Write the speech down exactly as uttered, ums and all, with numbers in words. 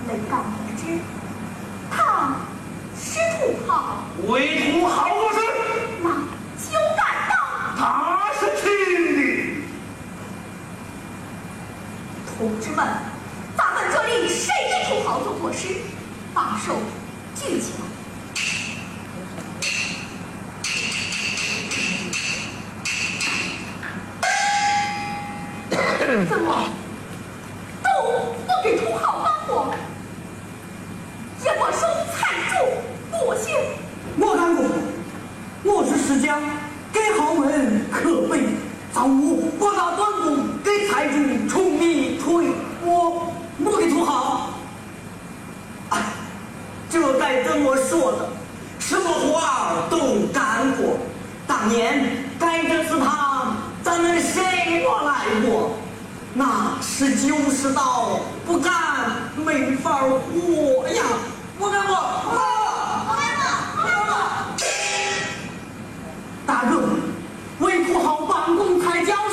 被告得知，他是土豪， 为土豪做事， 那就敢当。 他是亲的。 同志们，咱们这里谁给土豪做错事，把手举起来。怎么都不给土豪帮活？也不受财主剥削？ 我干过，我是世家，给豪门可悲，造物博大端公，给财主充米推我，我给土豪。哎，这该怎么说呢？什么活都干过，当年盖这祠堂，咱们谁不来过？那是九世道，不干没法活呀！我干过，我我干过，我干过。 大哥，为土豪帮工才交